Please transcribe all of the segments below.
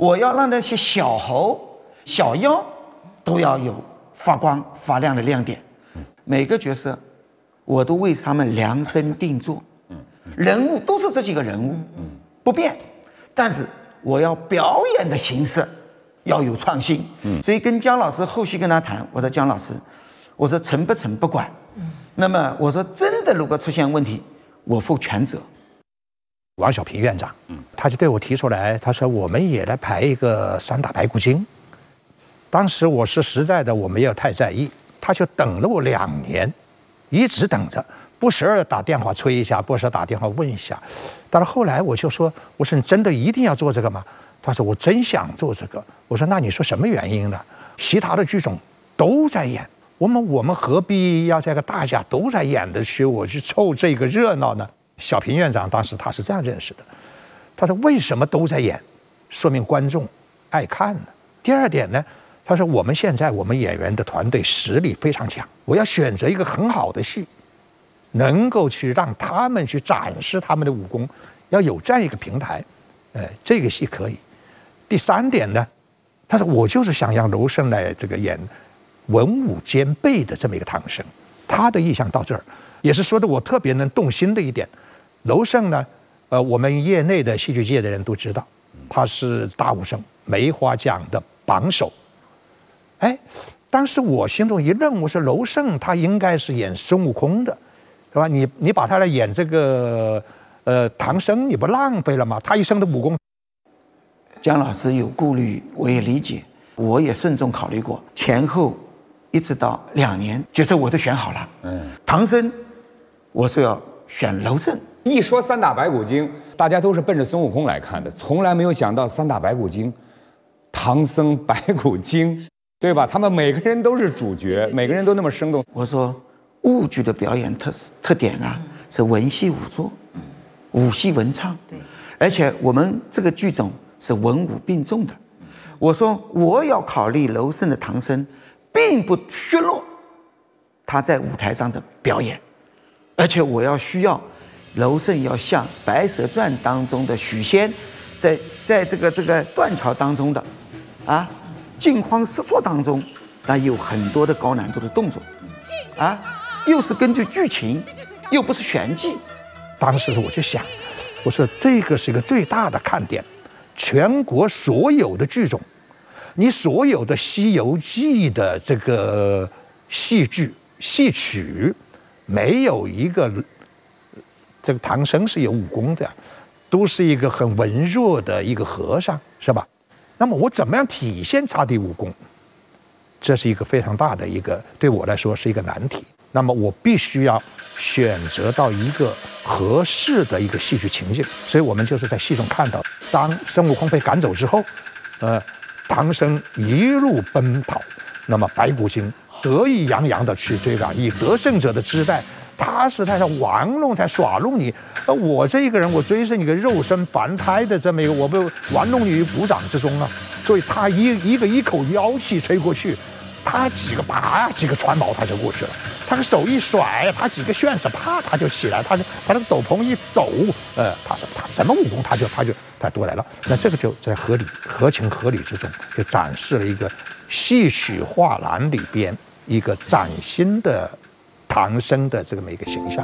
我要让那些小猴、小妖都要有发光发亮的亮点。每个角色，我都为他们量身定做。人物都是这几个人物，不变。但是我要表演的形式要有创新。所以跟姜老师后续跟他谈，我说姜老师，我说成不成不管。那么我说真的，如果出现问题，我负全责。 王小平院长，他就对我提出来，他说我们也来排一个三打白骨精。当时我是实在的，我没有太在意，他就等了我2年，一直等着，不时而打电话催一下，不时打电话问一下。但是后来我就说，我说你真的一定要做这个吗？他说我真想做这个。我说那你说什么原因呢？其他的剧种都在演，我们何必要这个大家都在演的去我去凑这个热闹呢？小平院长当时他是这样认识的，他说为什么都在演，说明观众爱看呢。第二点呢，他说我们现在我们演员的团队实力非常强，我要选择一个很好的戏，能够去让他们去展示他们的武功，要有这样一个平台，这个戏可以。第3点呢，他说我就是想让娄胜来这个演文武兼备的这么一个唐僧，他的意向到这儿，也是说的我特别能动心的一点。娄胜呢，我们业内的戏剧界的人都知道，他是大武生梅花奖的榜首。当时我心中一愣，我说娄胜他应该是演孙悟空的，是吧？你把他来演这个唐僧，你不浪费了吗？他一生的武功。 姜老师有顾虑，我也理解，我也慎重考虑过，前后一直到2年，角色我都选好了。唐僧，我是要选娄胜。 一说三打白骨精，大家都是奔着孙悟空来看的，从来没有想到三打白骨精，唐僧白骨精，对吧？他们每个人都是主角，每个人都那么生动。 我说豫剧的表演特点啊，是文戏武作，武戏文唱，对，而且我们这个剧种是文武并重的。我说我要考虑娄胜的唐僧，并不削弱他在舞台上的表演，而且我要需要娄胜要像《白蛇传》当中的许仙，在这个断桥当中的惊慌失措当中，那有很多的高难度的动作，又是根据剧情，又不是玄机。 当时我就想，我说这个是一个最大的看点，全国所有的剧种，你所有的《西游记》的这个戏剧戏曲，没有一个这个唐僧是有武功的，都是一个很文弱的一个和尚，是吧？那么我怎么样体现他的武功？这是一个非常大的一个，对我来说是一个难题。那么我必须要选择到一个合适的一个戏剧情境，所以我们就是在戏中看到，当孙悟空被赶走之后，唐僧一路奔跑，那么白骨精得意洋洋的去追赶，以得胜者的姿态。他是在玩弄，在耍弄你。我这一个人，我追是你个肉身凡胎的这么一个，我被玩弄你于股掌之中啊。所以他一口妖气吹过去，他几个拔几个船锚他就过去了。他的手一甩，他几个旋子啪他就起来，他那个斗篷一抖，他什么武功他都来了。那这个就在合情合理之中，就展示了一个戏曲画廊里边一个崭新的唐僧的这么一个形象。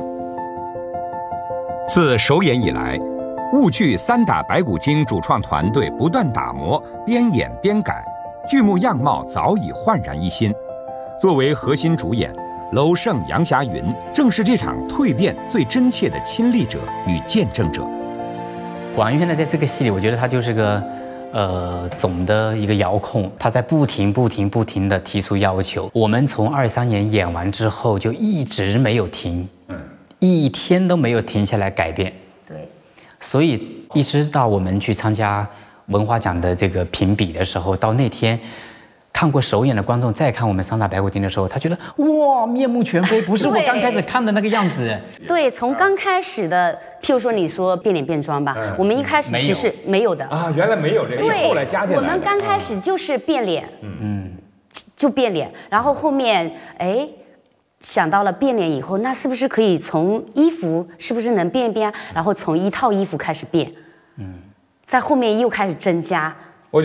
自首演以来，豫剧三打白骨精主创团队不断打磨，边演边改，剧目样貌早已焕然一新。作为核心主演，娄胜、杨霞云正是这场蜕变最真切的亲历者与见证者。 王源呢，在这个戏里，我觉得他就是个总的一个遥控，他在不停的提出要求。我们从23年演完之后，就一直没有停，一天都没有停下来改变。对，所以一直到我们去参加文华奖的这个评比的时候，到那天。看过首演的观众再看我们三打白骨精的时候，他觉得哇，面目全非，不是我刚开始看的那个样子。 对，从刚开始的，譬如说你说变脸变装吧，我们一开始其实没有的啊，原来没有这个，是后来加进来的。 我们刚开始就是变脸，就变脸，然后后面想到了变脸以后，那是不是可以从衣服是不是能变一变啊？然后从一套衣服开始变，在后面又开始增加。